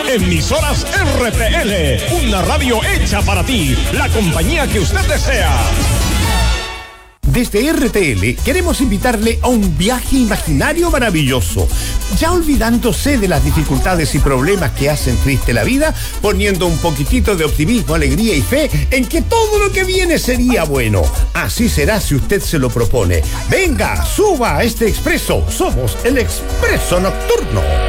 Emisoras RTL, una radio hecha para ti, la compañía que usted desea. Desde RTL queremos invitarle a un viaje imaginario maravilloso, ya olvidándose de las dificultades y problemas que hacen triste la vida, poniendo un poquitito de optimismo, alegría y fe en que todo lo que viene sería bueno. Así será si usted se lo propone. Venga, suba a este expreso. Somos el Expreso Nocturno.